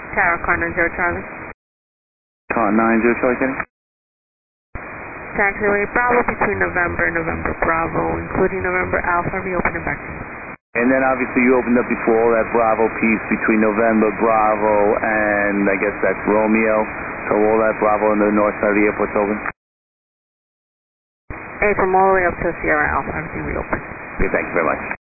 Tower, car 90 Charlie. Car 90 Charlie, Kenny. Taxiway Bravo between November and November Bravo, including November Alpha, reopen and back to you. And then obviously you opened up before all that Bravo piece between November, Bravo, and I guess that's Romeo. So all that Bravo on the north side of the airport's open? Hey, from all the way up to Sierra Alpha, everything reopened. Okay, thank you very much.